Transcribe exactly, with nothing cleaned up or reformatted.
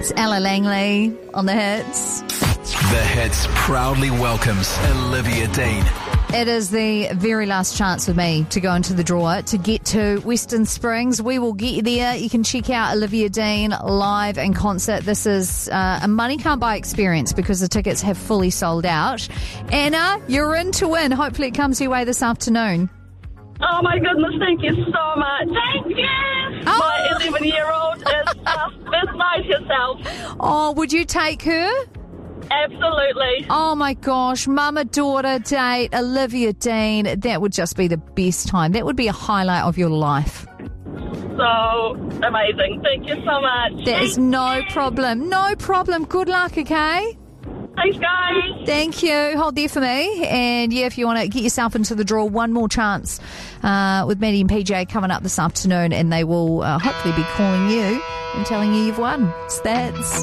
It's Ella Langley on the Hits. The Hits proudly welcomes Olivia Dean. It is the very last chance for me to go into the draw to get to Western Springs. We will get you there. You can check out Olivia Dean live in concert. This is uh, a money can't buy experience because the tickets have fully sold out. Anna, you're in to win. Hopefully it comes your way this afternoon. Oh my goodness, thank you so much. Thank you. Oh. My eleven-year-old is just beside herself. Oh, would you take her? Absolutely. Oh my gosh, mama-daughter date, Olivia Dean. That would just be the best time. That would be a highlight of your life. So amazing. Thank you so much. There is no problem. No problem. Good luck, okay? Thanks, guys. Thank you. Hold there for me. And yeah, if you want to get yourself into the draw, one more chance uh, with Maddie and P J coming up this afternoon, and they will uh, hopefully be calling you and telling you you've won. So that's